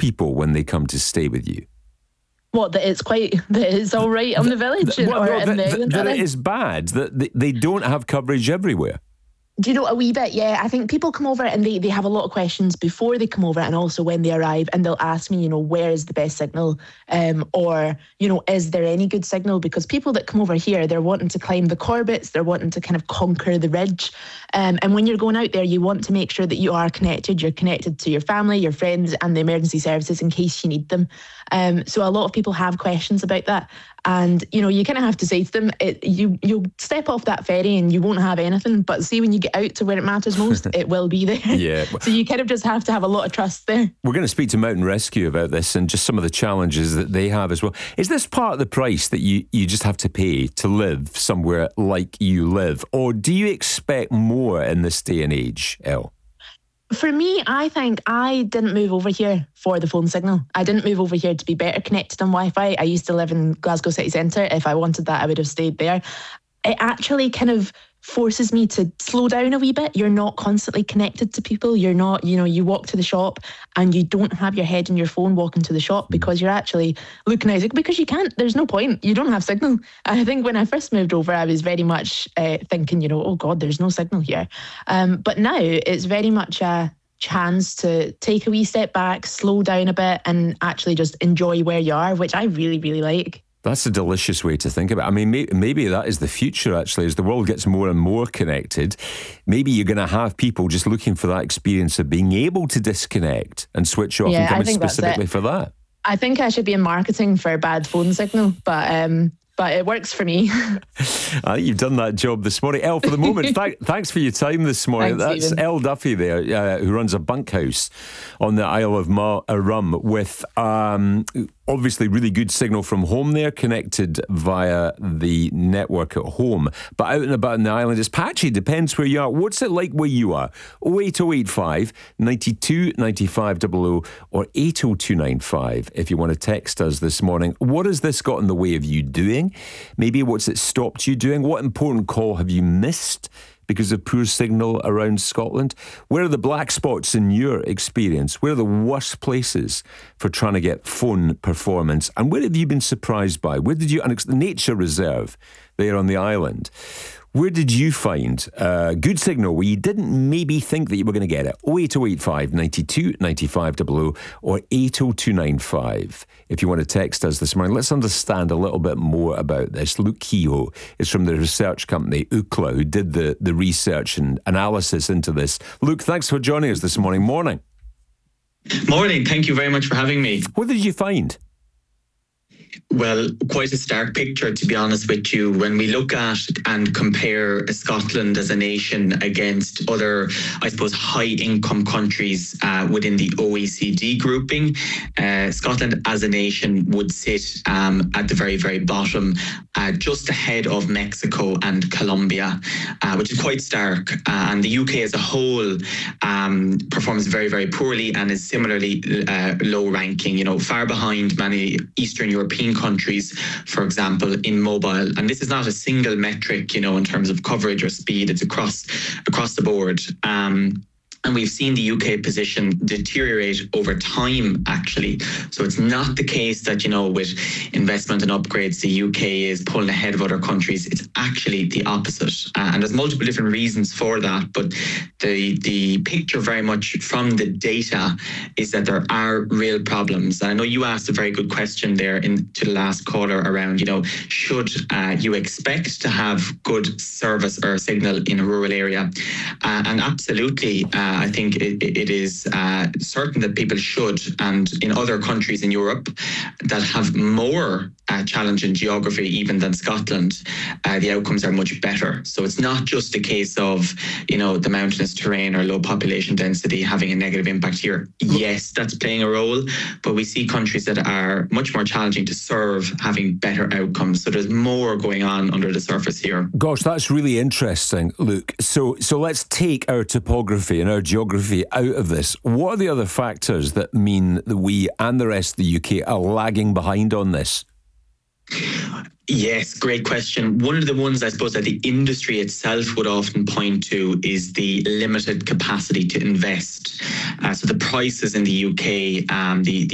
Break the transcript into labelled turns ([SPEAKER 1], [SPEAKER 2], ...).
[SPEAKER 1] people when they come to stay with you?
[SPEAKER 2] What, that it's all right on the village?
[SPEAKER 1] That it is bad, that they don't have coverage everywhere.
[SPEAKER 2] Do you know, a wee bit? Yeah, I think people come over and they have a lot of questions before they come over and also when they arrive, and they'll ask me, where is the best signal? Or, is there any good signal? Because people that come over here, they're wanting to climb the Corbetts, they're wanting to kind of conquer the ridge. And when you're going out there, you want to make sure that you are connected. You're connected to your family, your friends, and the emergency services in case you need them. So a lot of people have questions about that. And, you kind of have to say to them, you'll step off that ferry and you won't have anything. But see, when you get out to where it matters most, it will be there.
[SPEAKER 1] Yeah.
[SPEAKER 2] So you kind of just have to have a lot of trust there.
[SPEAKER 1] We're going to speak to Mountain Rescue about this and just some of the challenges that they have as well. Is this part of the price that you just have to pay to live somewhere like you live? Or do you expect more in this day and age, Elle?
[SPEAKER 2] For me, I think I didn't move over here for the phone signal. I didn't move over here to be better connected on Wi-Fi. I used to live in Glasgow city centre. If I wanted that, I would have stayed there. It actually kind of forces me to slow down a wee bit. You're not constantly connected to people. You're not, you walk to the shop and you don't have your head in your phone walking to the shop because you're actually looking at it, because you can't. There's no point. You don't have signal. I think when I first moved over, I was very much thinking, oh God, there's no signal here. But now it's very much a chance to take a wee step back, slow down a bit, and actually just enjoy where you are, which I really, really like.
[SPEAKER 1] That's a delicious way to think about it. I mean, maybe that is the future, actually, as the world gets more and more connected. Maybe you're going to have people just looking for that experience of being able to disconnect and switch off and coming specifically for that.
[SPEAKER 2] I think I should be in marketing for bad phone signal, but it works for me.
[SPEAKER 1] I think you've done that job this morning. Elle, for the moment, thanks for your time this morning.
[SPEAKER 2] Thanks,
[SPEAKER 1] That's Elle Duffy there, who runs a bunkhouse on the Isle of Rum with obviously really good signal from home there, connected via the network at home. But out and about on the island, it's patchy, depends where you are. What's it like where you are? 08085 92 95 00 or 80295 if you want to text us this morning. What has this got in the way of you doing? Maybe what's it stopped you doing? What important call have you missed because of poor signal around Scotland? Where are the black spots in your experience? Where are the worst places for trying to get phone performance? And where have you been surprised by? Where did you, and it's the nature reserve there on the island, where did you find good signal where you didn't maybe think that you were going to get it? 08085 92 95 00 or 80295 if you want to text us this morning. Let's understand a little bit more about this. Luke Kehoe is from the research company Ookla, who did the research and analysis into this. Luke, thanks for joining us this morning. Morning.
[SPEAKER 3] Morning. Thank you very much for having me.
[SPEAKER 1] What did you find?
[SPEAKER 3] Well, quite a stark picture, to be honest with you. When we look at and compare Scotland as a nation against other, I suppose, high-income countries within the OECD grouping, Scotland as a nation would sit at the very, very bottom, just ahead of Mexico and Colombia, which is quite stark. And the UK as a whole performs very, very poorly and is similarly low ranking, far behind many Eastern European countries, for example, in mobile. And this is not a single metric, in terms of coverage or speed. It's across the board. And we've seen the UK position deteriorate over time, actually. So it's not the case that, with investment and upgrades, the UK is pulling ahead of other countries. It's actually the opposite. And there's multiple different reasons for that. But the picture very much from the data is that there are real problems. And I know you asked a very good question there to the last caller around, should you expect to have good service or signal in a rural area? And absolutely, I think it is certain that people should, and in other countries in Europe that have more challenging geography even than Scotland, the outcomes are much better. So it's not just a case of, the mountainous terrain or low population density having a negative impact here. Yes, that's playing a role, but we see countries that are much more challenging to serve having better outcomes. So there's more going on under the surface here.
[SPEAKER 1] Gosh, that's really interesting, Luke. So let's take our topography and our geography out of this. What are the other factors that mean that we and the rest of the UK are lagging behind on this?
[SPEAKER 3] Yes, great question. One of the ones I suppose that the industry itself would often point to is the limited capacity to invest. So the prices in the UK, the